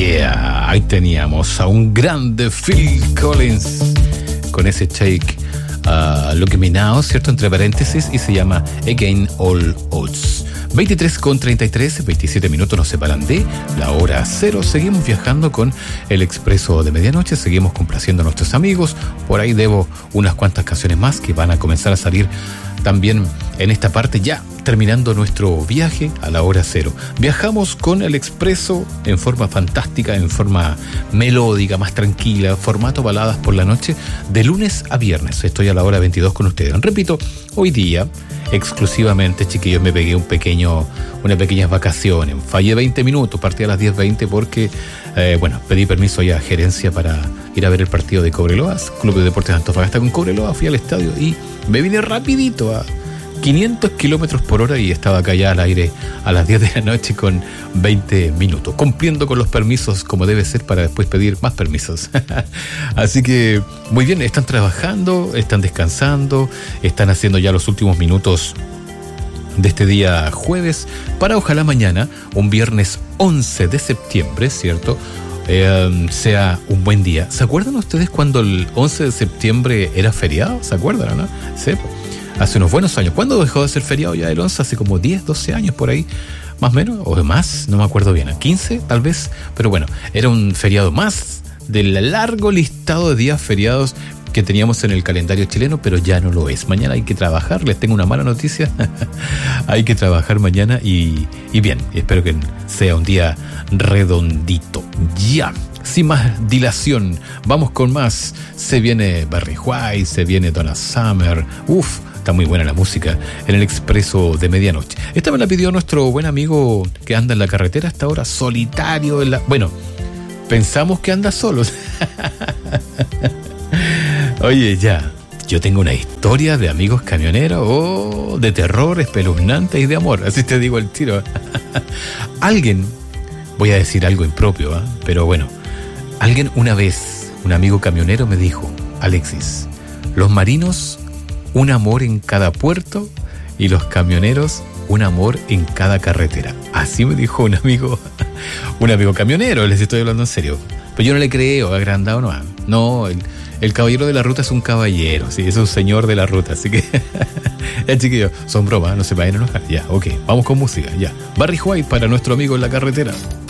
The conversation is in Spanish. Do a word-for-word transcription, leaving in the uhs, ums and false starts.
Yeah, ahí teníamos a un grande Phil Collins con ese take uh, Look at Me Now, ¿cierto? Entre paréntesis, y se llama Again All Odds. veintitrés con treinta y tres, veintisiete minutos nos separan de la hora cero. Seguimos viajando con el Expreso de Medianoche, seguimos complaciendo a nuestros amigos. Por ahí debo unas cuantas canciones más que van a comenzar a salir también en esta parte, ya terminando nuestro viaje a la hora cero. Viajamos con el Expreso en forma fantástica, en forma melódica, más tranquila, formato baladas por la noche, de lunes a viernes. Estoy a la hora veintidós con ustedes. Repito, hoy día, exclusivamente, chiquillos, me pegué un pequeño, unas pequeñas vacaciones. Fallé veinte minutos, partí a las diez veinte porque, eh, bueno, pedí permiso ya a gerencia para ir a ver el partido de Cobreloa, Club de Deportes Antofagasta con Cobreloa. Fui al estadio y me vine rapidito a quinientos kilómetros por hora y estaba acá ya al aire a las diez de la noche con veinte minutos, cumpliendo con los permisos como debe ser para después pedir más permisos. Así que muy bien, están trabajando, están descansando, están haciendo ya los últimos minutos de este día jueves para ojalá mañana, un viernes once de septiembre, ¿cierto? Eh, sea un buen día. ¿Se acuerdan ustedes cuando el once de septiembre era feriado? ¿Se acuerdan, no? Sí, hace unos buenos años. ¿Cuándo dejó de ser feriado ya el once? Hace como diez, doce años por ahí, más o menos, o más, no me acuerdo bien, a quince tal vez, pero bueno, era un feriado más del largo listado de días feriados que teníamos en el calendario chileno, pero ya no lo es. Mañana hay que trabajar, les tengo una mala noticia. Hay que trabajar mañana y, y bien, espero que sea un día redondito. Ya, sin más dilación, vamos con más. Se viene Barry White, se viene Donna Summer. Uf, está muy buena la música en el Expreso de Medianoche. Esta me la pidió nuestro buen amigo que anda en la carretera hasta ahora, solitario en la... Bueno, pensamos que anda solo. Oye, ya, yo tengo una historia de amigos camioneros, oh, de terror, espeluznante y de amor, así te digo el tiro. Alguien, voy a decir algo impropio, ¿eh? Pero bueno, alguien una vez, un amigo camionero me dijo: Alexis, los marinos, un amor en cada puerto, y los camioneros, un amor en cada carretera. Así me dijo un amigo, un amigo camionero, les estoy hablando en serio. Pero yo no le creo, agrandado no. No, el... El caballero de la ruta es un caballero, sí, es un señor de la ruta, así que... Ya, chiquillos, son bromas, no se vayan a enojar. Ya, ok, vamos con música, ya. Barry White para nuestro amigo en la carretera.